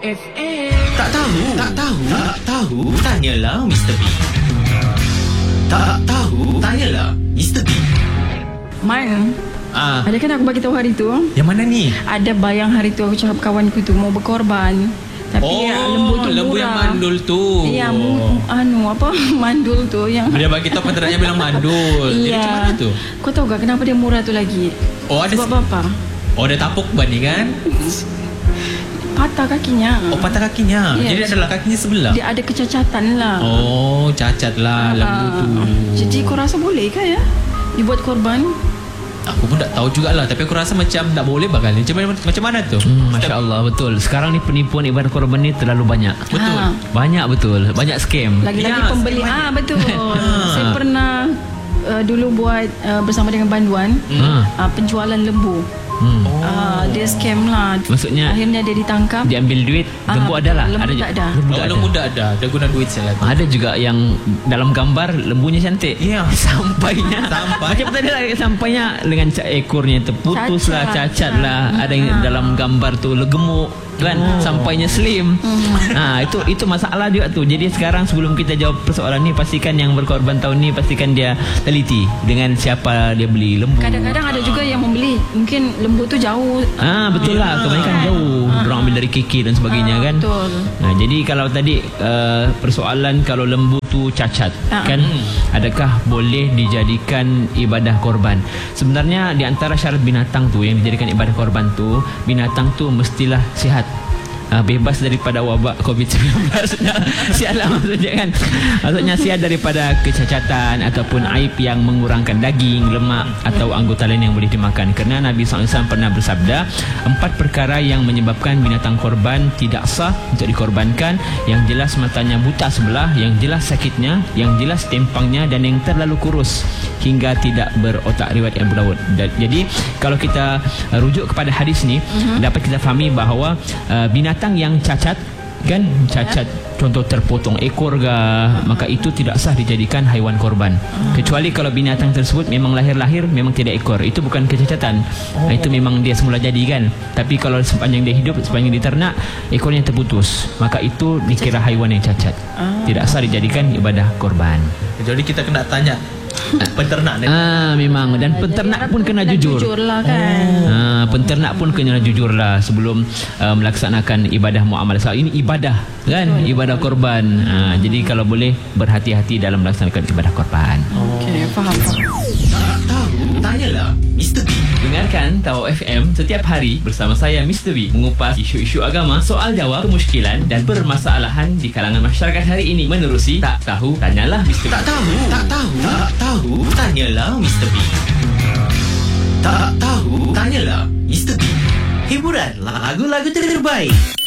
FM. Tak tahu, tanyalah Mr. B. Tak tahu, tanyalah Mr. B. Man, ada kan aku bagi tahu hari tu? Yang mana ni? Ada bayang hari tu aku cakap kawanku tu mau berkorban. Tapi lembu tu lembu murah. yang mandul tu. Ya, mandul tu yang Dia bagi tahu peternak bilang mandul. Jadi macam mana tu? Kau tahu tak kenapa dia murah tu lagi? Ada Sebab apa? dia tapuk ban ni kan? Patah kakinya. Patah kakinya. Yes. Jadi adalah kakinya sebelah. Dia ada kecacatan lah. Cacat lah lembu tu. Jadi kau rasa boleh ke ya dibuat korban? Aku pun tak tahu jugalah. Tapi aku rasa macam tak boleh bakal. Macam mana tu? Masya Allah, betul. Sekarang ni penipuan ibadah korban ni terlalu banyak. Betul. Banyak betul. Banyak scam. Lagi-lagi Ya, pembeli. Betul. Saya pernah dulu buat bersama dengan banduan penjualan lembu. Dia scam lah. Maksudnya akhirnya dia ditangkap. Dia ambil duit. Lembu ada lah. Lembu tak ada. Lembu tak ada. Dia guna duit saya. Ada juga yang dalam gambar lembunya cantik. Ya. Sampainya macam tadi lah, sampainya dengan ekornya terputus lah, cacat lah. Ada yang dalam gambar tu gemuk kan, sampainya slim. Itu masalah juga tu. Jadi sekarang sebelum kita jawab persoalan ni, pastikan yang berkorban tahun ni pastikan dia teliti dengan siapa dia beli lembu. Kadang-kadang ada juga yang membeli mungkin lembu tu jauh. Betul lah, kebanyakan jauh. Diorang ambil dari KK dan sebagainya kan. Betul. Jadi kalau tadi persoalan kalau lembu tu cacat kan, adakah boleh dijadikan ibadah korban? Sebenarnya di antara syarat binatang tu yang dijadikan ibadah korban tu, binatang tu mestilah sihat, bebas daripada wabak COVID-19. Sihat lah maksudnya kan. Maksudnya sihat daripada kecacatan ataupun aib yang mengurangkan daging, lemak atau anggota lain yang boleh dimakan. Kerana Nabi SAW pernah bersabda, 4 perkara yang menyebabkan binatang korban tidak sah untuk dikorbankan: yang jelas matanya buta sebelah, yang jelas sakitnya, yang jelas tempangnya, dan yang terlalu kurus hingga tidak berotak, riwayat Abu Dawud. Jadi kalau kita rujuk kepada hadis ni, dapat kita fahami bahawa binatang yang cacat kan, cacat contoh terpotong ekor ke, maka itu tidak sah dijadikan haiwan korban. Kecuali kalau binatang tersebut memang lahir-lahir memang tidak ekor, itu bukan kecacatan. Itu memang dia semula jadi kan. Tapi kalau sepanjang dia hidup, sepanjang diternak, ekornya terputus, maka itu dikira haiwan yang cacat, tidak sah dijadikan ibadah korban. Jadi kita kena tanya peternak ni. Memang. Dan peternak pun kena jujur lah kan. Penternak pun kena jujur lah sebelum melaksanakan ibadah muamalah. So, ini ibadah kan, ibadah korban. Jadi kalau boleh berhati-hati dalam melaksanakan ibadah korban. Okey, faham. Tak tahu, tanyalah Mr. B. Dengarkan Tahu FM setiap hari bersama saya Mr. B, mengupas isu-isu agama, soal jawab, kemusykilan dan permasalahan di kalangan masyarakat hari ini menerusi Tak Tahu, Tanyalah Mr. B. Tak tahu, tanyalah Mr. B. Tak tahu, tanyalah Mr. B. Hiburan lagu-lagu terbaik.